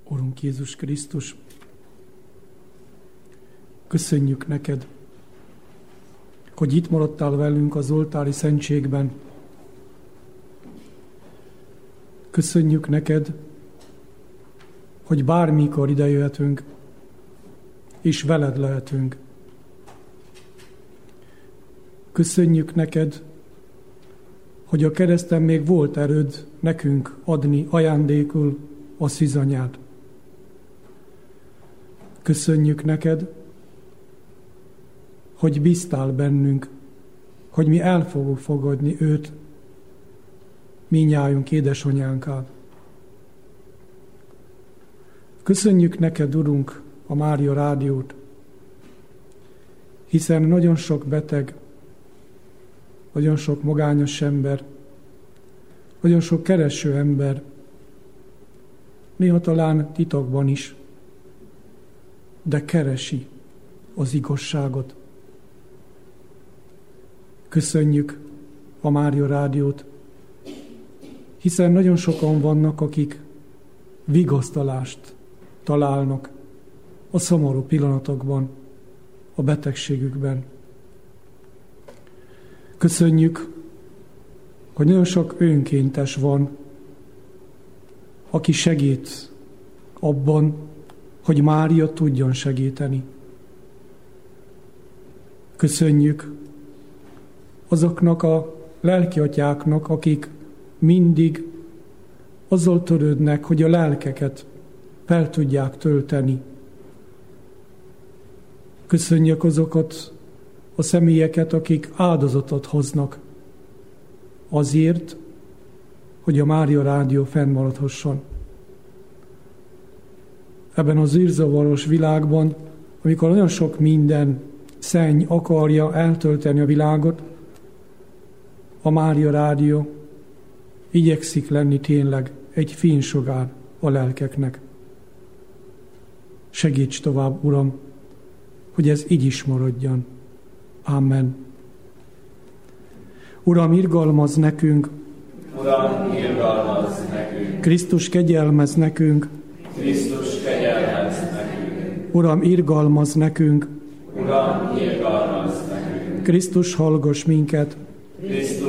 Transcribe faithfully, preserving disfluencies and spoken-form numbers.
Urunk Jézus Krisztus, köszönjük neked, hogy itt maradtál velünk az oltári szentségben. Köszönjük neked, hogy bármikor idejöhetünk, és veled lehetünk. Köszönjük neked, hogy a kereszten még volt erőd nekünk adni ajándékul a szűzanyát. Köszönjük neked, hogy bíztál bennünk, hogy mi el fogjuk fogadni őt, mindnyájunk édesanyánkát. Köszönjük neked, Urunk, a Mária Rádiót, hiszen nagyon sok beteg, nagyon sok magányos ember, nagyon sok kereső ember, néha talán titokban is, de keresi az igazságot. Köszönjük a Mária Rádiót, hiszen nagyon sokan vannak, akik vigasztalást találnak a szomorú pillanatokban, a betegségükben. Köszönjük, hogy nagyon sok önkéntes van, aki segít abban, hogy Mária tudjon segíteni. Köszönjük azoknak a lelkiatyáknak, akik mindig azzal törődnek, hogy a lelkeket fel tudják tölteni. Köszönjük azokat a személyeket, akik áldozatot hoznak azért, hogy a Mária Rádió fennmaradhasson. Ebben az űrzavaros világban, amikor nagyon sok minden szenny akarja eltölteni a világot, a Mária Rádió igyekszik lenni tényleg egy fénysugár a lelkeknek. Segíts tovább, Uram, hogy ez így is maradjon. Amen. Uram, irgalmazz nekünk! Uram, irgalmazz nekünk! Krisztus, kegyelmezz nekünk! Krisztus, kegyelmezz nekünk! Uram, irgalmazz nekünk! Uram, irgalmazz nekünk! Krisztus, hallgass minket!